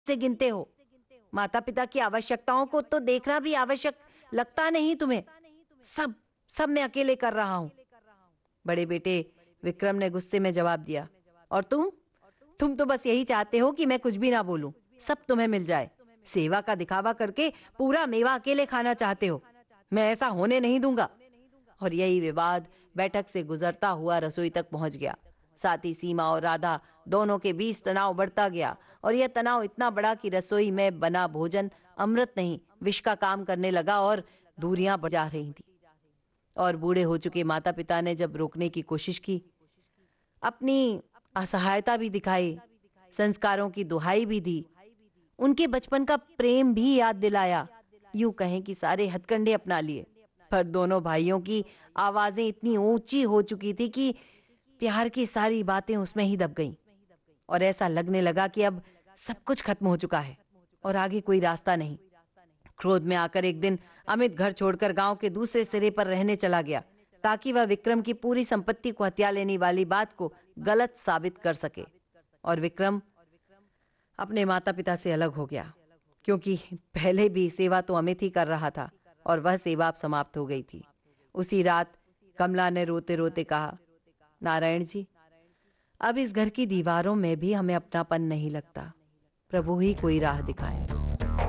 से गिनते हो? माता पिता की आवश्यकताओं को तो देखना भी आवश्यक लगता नहीं तुम्हें। सब सब मैं अकेले कर रहा हूं। बड़े बेटे विक्रम ने गुस्से में जवाब दिया। और तुम तो बस यही चाहते हो कि मैं कुछ भी ना बोलूं, सब तुम्हें मिल जाए। सेवा का दिखावा करके पूरा मेवा अकेले खाना चाहते हो। मैं ऐसा होने नहीं दूंगा। और यही विवाद बैठक से गुजरता हुआ रसोई तक पहुंच गया। साथ ही सीमा और राधा दोनों के बीच तनाव बढ़ता गया और यह तनाव इतना बड़ा कि रसोई में बना भोजन अमृत नहीं विष का काम करने लगा और दूरियां बढ़ जा रही थी। और बूढ़े हो चुके माता पिता ने जब रोकने की कोशिश की, अपनी असहायता भी दिखाई, संस्कारों की दुहाई भी दी, उनके बचपन का प्रेम भी याद दिलाया, यूं कहें कि सारे हथकंडे अपना लिए, पर दोनों भाइयों की आवाजें इतनी ऊंची हो चुकी थी कि प्यार की सारी बातें उसमें ही दब गईं। और ऐसा लगने लगा कि अब सब कुछ खत्म हो चुका है और आगे कोई रास्ता नहीं। क्रोध में आकर एक दिन अमित घर छोड़कर गांव के दूसरे सिरे पर रहने चला गया, ताकि वह विक्रम की पूरी संपत्ति को हथिया लेने वाली बात को गलत साबित कर सके। और विक्रम अपने माता पिता से अलग हो गया, क्योंकि पहले भी सेवा तो अमित ही कर रहा था और वह सेवा अब समाप्त हो गई थी। उसी रात कमला ने रोते रोते कहा, नारायण जी, अब इस घर की दीवारों में भी हमें अपनापन नहीं लगता। प्रभु ही कोई राह दिखाए।